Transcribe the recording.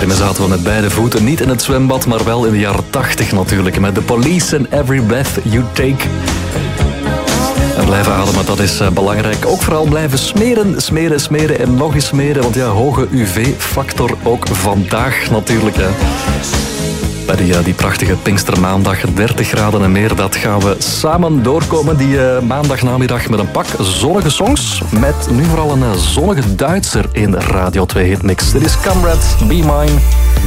daarmee zaten we met beide voeten. Niet in het zwembad, maar wel in de jaren 80 natuurlijk. Met The Police en Every Breath You Take. En blijven ademen, dat is belangrijk. Ook vooral blijven smeren en nog eens smeren. Want ja, hoge UV-factor ook vandaag natuurlijk. Hè. Bij die prachtige Pinkstermaandag, 30 graden en meer. Dat gaan we samen doorkomen die maandagnamiddag met een pak zonnige songs. Met nu vooral een zonnige Duitser in de Radio 2 Hitmix. Dit is Comrade, Be Mine.